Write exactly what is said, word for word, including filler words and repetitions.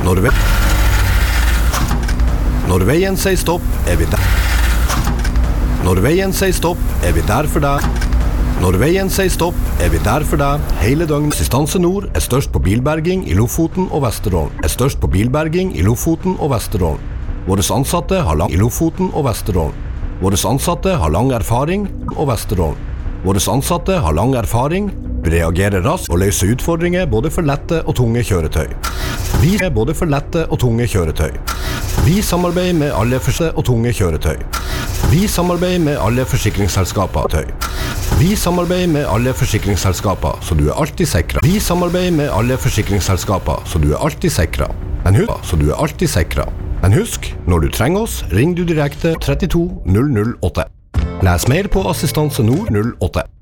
Når, ve Når veien sier stopp, er vi der. Når veien sier stopp, er vi der for deg. Når veien sier stopp, er vi der for deg hele døgnet. Assistanse Nord er størst på bilberging i Lofoten og Vesterålen. Er størst på bilberging i Lofoten og Vesterålen. Våre ansatte har lang i Lofoten og Vesterålen. Våre ansatte har lang erfaring og Vesterålen. Våre ansatte har lang erfaring, reagerer raskt og løser utfordringer både for lette og tunge kjøretøy. Vi er både for lette og tunge kjøretøy. Vi samarbeider med alle første og tunge kjøretøy. Vi samarbeider med alle forsikringsselskaper. Vi samarbeider med alle forsikringsselskaper, så du er alltid sikret. Vi samarbeider med alle forsikringsselskaper, så du er alltid sikret. Men husk, så du er alltid sikret. Men husk, når du trenger oss, ring du direkte trettito null null åtte. Les mer på Assistanse Nord null åtte.